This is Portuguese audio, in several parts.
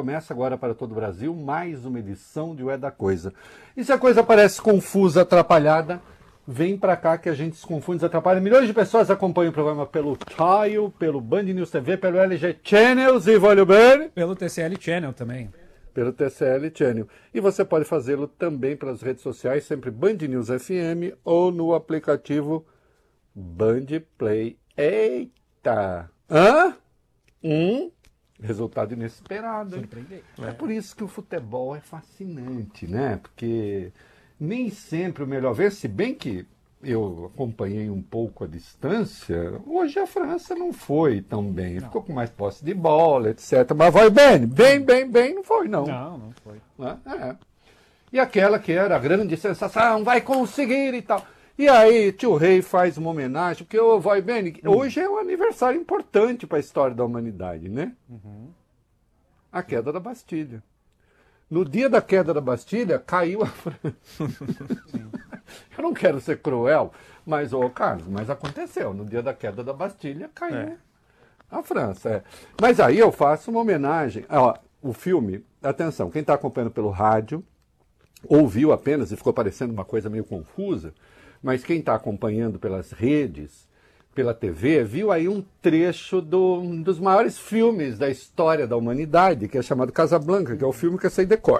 começa agora para todo o Brasil mais uma edição de O É da Coisa. E se a coisa parece confusa, atrapalhada, vem para cá que a gente se confunde, desatrapalha. Milhões de pessoas acompanham o programa pelo Tile, pelo Band News TV, pelo LG Channels e Vale bem? Pelo TCL Channel também. Pelo TCL Channel. E você pode fazê-lo também pelas redes sociais, sempre Band News FM ou no aplicativo Band Play. Eita! Hã? Resultado inesperado. É por isso que o futebol é fascinante, né? Porque nem sempre o melhor ver, se bem que eu acompanhei um pouco a distância, hoje a França não foi tão bem. Ficou com mais posse de bola, etc. Mas vai bem, não foi, não. Não foi. É. E aquela que era a grande sensação, vai conseguir e tal. E aí, tio Rei faz uma homenagem, porque o vai bem, hoje é um aniversário importante para a história da humanidade, né? A queda da Bastilha. No dia da queda da Bastilha, caiu a França. Eu não quero ser cruel, mas, Carlos, mas aconteceu. No dia da queda da Bastilha, caiu a França. Mas aí eu faço uma homenagem. O filme, atenção, quem está acompanhando pelo rádio, ouviu apenas e ficou parecendo uma coisa meio confusa, mas quem está acompanhando pelas redes, pela TV, viu aí um trecho um dos maiores filmes da história da humanidade, que é chamado Casablanca, que é o filme que eu sei de cor.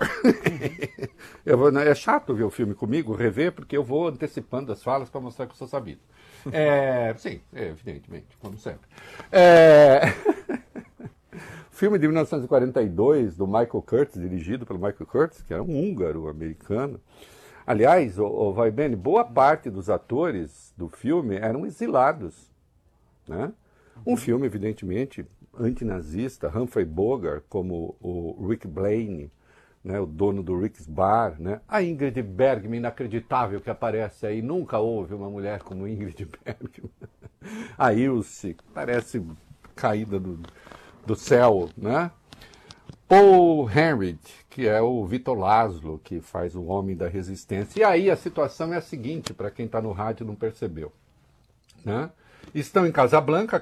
É chato ver o filme comigo, rever, porque eu vou antecipando as falas para mostrar que eu sou sabido. Sim, evidentemente, como sempre. Filme de 1942, do Michael Curtiz, dirigido pelo Michael Curtiz, que era um húngaro americano. Aliás, vai bem, boa parte dos atores do filme eram exilados, né? Um filme, evidentemente, antinazista, Humphrey Bogart, como o Rick Blaine, né, o dono do Rick's Bar, né? A Ingrid Bergman, inacreditável que aparece aí, nunca houve uma mulher como Ingrid Bergman. A Ilse, parece caída do céu, né? Paul Henreid, que é o Vitor Laszlo, que faz o Homem da Resistência. E aí a situação é a seguinte, para quem está no rádio e não percebeu, né? Estão em Casablanca.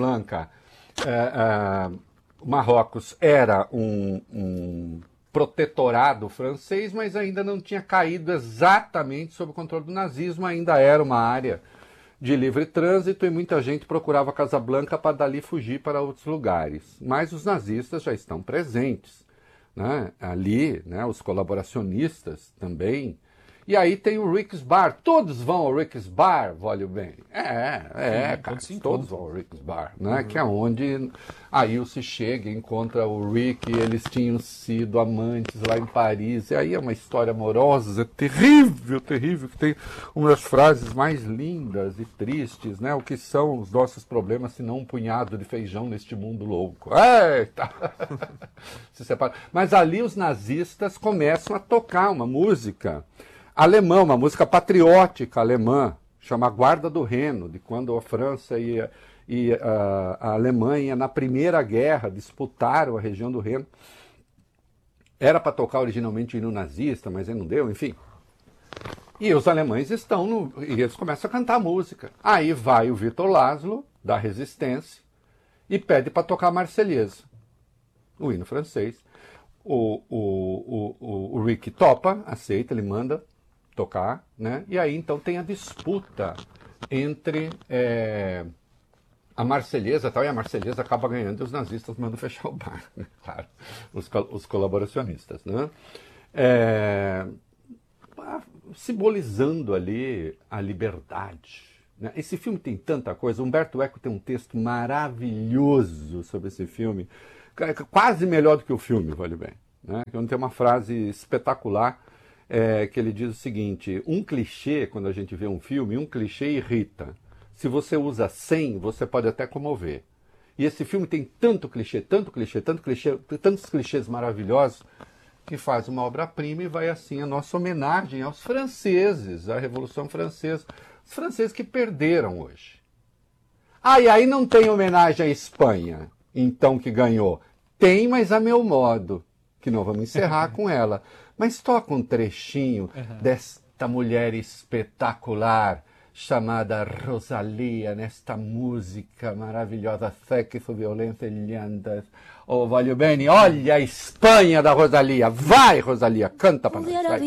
Marrocos era um protetorado francês, mas ainda não tinha caído exatamente sob o controle do nazismo, ainda era uma área de livre trânsito e muita gente procurava Casablanca para dali fugir para outros lugares. Mas os nazistas já estão presentes, né? Ali, né, os colaboracionistas também. E aí tem o Rick's Bar. Todos vão ao Rick's Bar, olha bem. Cara, todos vão ao Rick's Bar, né? Que é onde a Ilse chega e encontra o Rick, e eles tinham sido amantes lá em Paris. E aí é uma história amorosa, terrível, que tem uma das frases mais lindas e tristes, né? O que são os nossos problemas se não um punhado de feijão neste mundo louco? Eita! Se separa. Mas ali os nazistas começam a tocar uma música alemã, uma música patriótica alemã, chama Guarda do Reno, de quando a França e a Alemanha, na Primeira Guerra, disputaram a região do Reno. Era para tocar originalmente o hino nazista, mas aí não deu, enfim. E os alemães e eles começam a cantar música. Aí vai o Vitor Laszlo, da Resistência, e pede para tocar a Marselhesa, o hino francês. O Rick topa, aceita, ele manda tocar, né? E aí então tem a disputa entre a Marselhesa tal, e a Marselhesa acaba ganhando e os nazistas mandam fechar o bar, né? Claro, os colaboracionistas, né? Simbolizando ali a liberdade, né? Esse filme tem tanta coisa. Humberto Eco tem um texto maravilhoso sobre esse filme, quase melhor do que o filme, vale bem, né? Onde tem uma frase espetacular, que ele diz o seguinte: um clichê, quando a gente vê um filme, um clichê irrita. Se você usa 100, você pode até comover. E esse filme tem tanto clichê, tantos clichês maravilhosos, que faz uma obra-prima. E vai assim a nossa homenagem aos franceses, à Revolução Francesa. Os franceses que perderam hoje. E aí não tem homenagem à Espanha, então, que ganhou. Tem, mas a meu modo, que não vamos encerrar com ela. Mas toca um trechinho desta mulher espetacular, chamada Rosalia, nesta música maravilhosa, Sexo, Violência e Llantas. Oh, voglio bene, olha a Espanha da Rosalia. Vai, Rosalia, canta para nós. Vai.